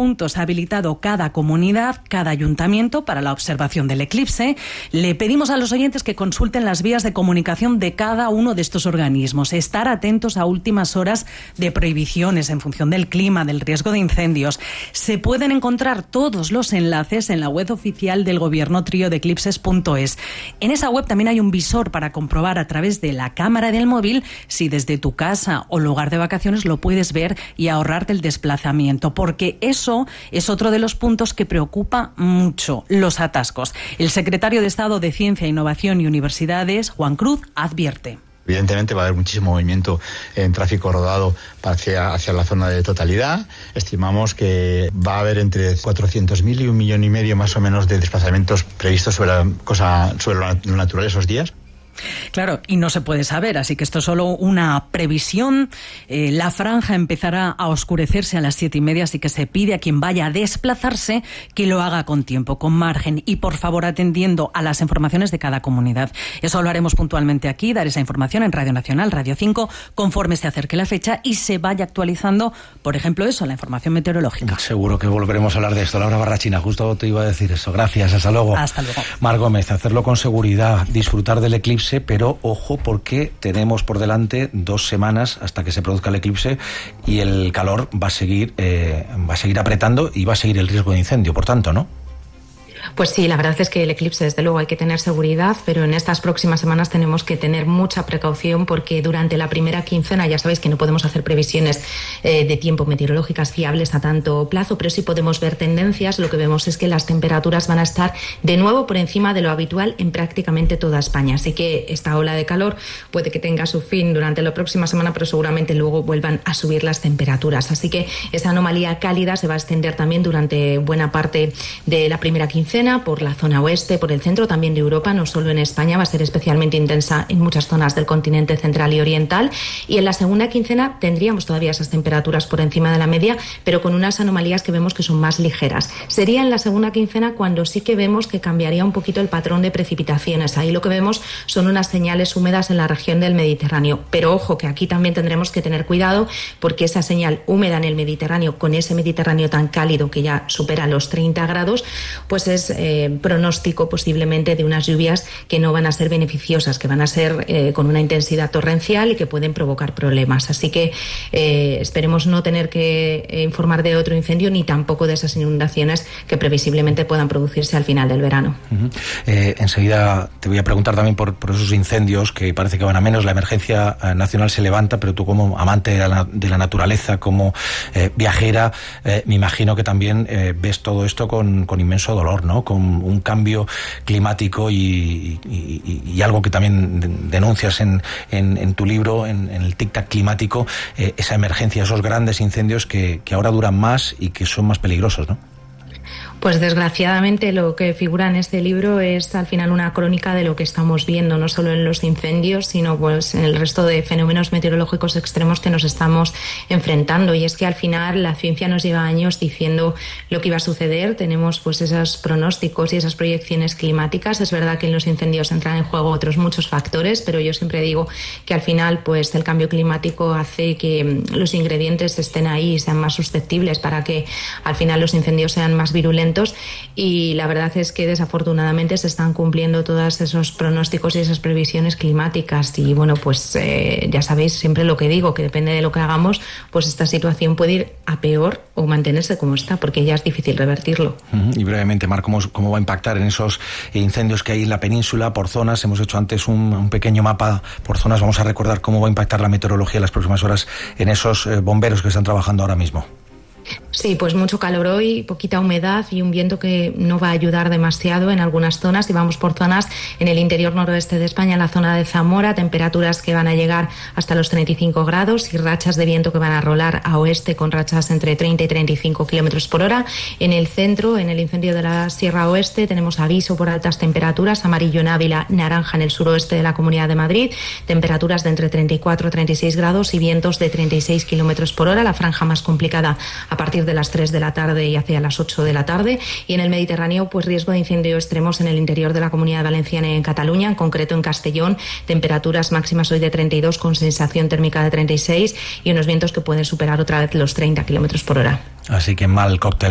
puntos ha habilitado cada comunidad, cada ayuntamiento para la observación del eclipse. Le pedimos a los oyentes que consulten las vías de comunicación de cada uno de estos organismos, estar atentos a últimas horas de prohibiciones en función del clima, del riesgo de incendios. Se pueden encontrar todos los enlaces en la web oficial del Gobierno, triodeeclipses.es. En esa web también hay un visor para comprobar a través de la cámara del móvil si desde tu casa o lugar de vacaciones lo puedes ver y ahorrarte el desplazamiento, porque eso es otro de los puntos que preocupa mucho, los atascos. El secretario de Estado de Ciencia, Innovación y Universidades, Juan Cruz, advierte. Evidentemente va a haber muchísimo movimiento en tráfico rodado hacia la zona de totalidad. Estimamos que va a haber entre 400.000 y 1,5 millones más o menos de desplazamientos previstos sobre lo natural esos días. Claro, y no se puede saber, así que esto es solo una previsión. La franja empezará a oscurecerse a las 7:30, así que se pide a quien vaya a desplazarse que lo haga con tiempo, con margen y, por favor, atendiendo a las informaciones de cada comunidad. Eso lo haremos puntualmente aquí, dar esa información en Radio Nacional, Radio 5, conforme se acerque la fecha y se vaya actualizando, por ejemplo, eso, la información meteorológica. Seguro que volveremos a hablar de esto. Laura Barrachina, justo te iba a decir eso. Gracias, hasta luego. Hasta luego. Mar Gómez, hacerlo con seguridad, disfrutar del eclipse, pero ojo porque tenemos por delante 2 semanas hasta que se produzca el eclipse y el calor va a seguir apretando y va a seguir el riesgo de incendio, por tanto, ¿no? Pues sí, la verdad es que el eclipse, desde luego, hay que tener seguridad, pero en estas próximas semanas tenemos que tener mucha precaución porque durante la primera quincena, ya sabéis que no podemos hacer previsiones de tiempo meteorológicas fiables a tanto plazo, pero sí podemos ver tendencias. Lo que vemos es que las temperaturas van a estar de nuevo por encima de lo habitual en prácticamente toda España. Así que esta ola de calor puede que tenga su fin durante la próxima semana, pero seguramente luego vuelvan a subir las temperaturas. Así que esa anomalía cálida se va a extender también durante buena parte de la primera quincena por la zona oeste, por el centro también de Europa, no solo en España, va a ser especialmente intensa en muchas zonas del continente central y oriental. Y en la segunda quincena tendríamos todavía esas temperaturas por encima de la media, pero con unas anomalías que vemos que son más ligeras. Sería en la segunda quincena cuando sí que vemos que cambiaría un poquito el patrón de precipitaciones. Ahí lo que vemos son unas señales húmedas en la región del Mediterráneo. Pero ojo, que aquí también tendremos que tener cuidado porque esa señal húmeda en el Mediterráneo, con ese Mediterráneo tan cálido que ya supera los 30 grados, pues es pronóstico posiblemente de unas lluvias que no van a ser beneficiosas, que van a ser con una intensidad torrencial y que pueden provocar problemas. Así que esperemos no tener que informar de otro incendio ni tampoco de esas inundaciones que previsiblemente puedan producirse al final del verano. Enseguida te voy a preguntar también por esos incendios que parece que van a menos. La emergencia nacional se levanta, pero tú como amante de la naturaleza, como viajera, me imagino que también ves todo esto con inmenso dolor, ¿no? Con un cambio climático y algo que también denuncias en tu libro, en el tic-tac climático, esa emergencia, esos grandes incendios que ahora duran más y que son más peligrosos, ¿no? Pues desgraciadamente lo que figura en este libro es al final una crónica de lo que estamos viendo, no solo en los incendios, sino pues en el resto de fenómenos meteorológicos extremos que nos estamos enfrentando. Y es que al final la ciencia nos lleva años diciendo lo que iba a suceder. Tenemos pues esos pronósticos y esas proyecciones climáticas. Es verdad que en los incendios entran en juego otros muchos factores, pero yo siempre digo que al final pues el cambio climático hace que los ingredientes estén ahí y sean más susceptibles para que al final los incendios sean más virulentos. Y la verdad es que desafortunadamente se están cumpliendo todos esos pronósticos y esas previsiones climáticas y bueno, pues ya sabéis siempre lo que digo, que depende de lo que hagamos, pues esta situación puede ir a peor o mantenerse como está, porque ya es difícil revertirlo. Y brevemente, Mar, ¿cómo va a impactar en esos incendios que hay en la península por zonas? Hemos hecho antes un pequeño mapa por zonas, vamos a recordar cómo va a impactar la meteorología en las próximas horas en esos bomberos que están trabajando ahora mismo. Sí, pues mucho calor hoy, poquita humedad y un viento que no va a ayudar demasiado en algunas zonas. Y vamos por zonas en el interior noroeste de España, en la zona de Zamora, temperaturas que van a llegar hasta los 35 grados y rachas de viento que van a rolar a oeste con rachas entre 30 y 35 kilómetros por hora. En el centro, en el incendio de la Sierra Oeste, tenemos aviso por altas temperaturas, amarillo en Ávila, naranja en el suroeste de la Comunidad de Madrid, temperaturas de entre 34 y 36 grados y vientos de 36 kilómetros por hora. La franja más complicada a partir de las 3 de la tarde y hacia las 8 de la tarde. Y en el Mediterráneo, pues riesgo de incendio extremos en el interior de la Comunidad Valenciana y en Cataluña, en concreto en Castellón, temperaturas máximas hoy de 32 con sensación térmica de 36 y unos vientos que pueden superar otra vez los 30 kilómetros por hora. Así que mal cóctel.